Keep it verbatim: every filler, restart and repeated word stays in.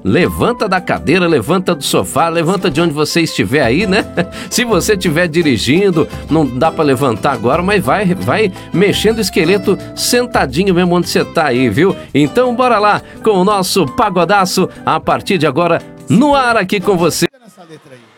levanta da cadeira, levanta do sofá, levanta de onde você estiver aí, né? Se você estiver dirigindo, não dá para levantar agora, mas vai, vai mexendo o esqueleto sentadinho mesmo onde você tá aí, viu? Então bora lá com o nosso Pagodaço, a partir de agora, no ar aqui com você. Nessa letra aí.